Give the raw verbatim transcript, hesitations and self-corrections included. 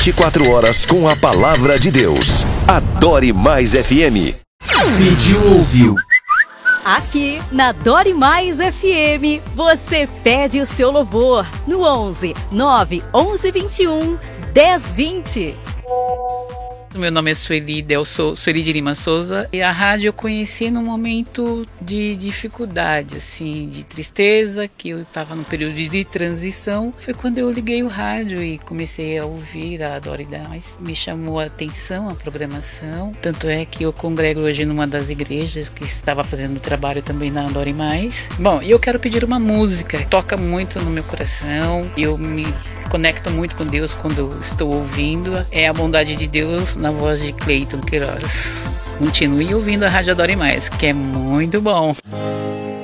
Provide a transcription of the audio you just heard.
vinte e quatro horas com a palavra de Deus. Adore Mais F M. Pediu, ouviu. Aqui na Dore Mais F M, você pede o seu louvor no onze nove onze vinte e um dez vinte. Meu nome é Sueli, eu sou Sueli de Lima Souza, e a rádio eu conheci num momento de dificuldade, assim, de tristeza, que eu estava num período de transição. Foi quando eu liguei o rádio e comecei a ouvir a Adore Mais. Me chamou a atenção a programação, tanto é que eu congrego hoje numa das igrejas que estava fazendo trabalho também na Adore Mais. Bom, e eu quero pedir uma música, toca muito no meu coração, eu me conecto muito com Deus quando estou ouvindo. É a bondade de Deus na voz de Cleiton Queiroz. Continue ouvindo a Rádio Adore Mais, que é muito bom.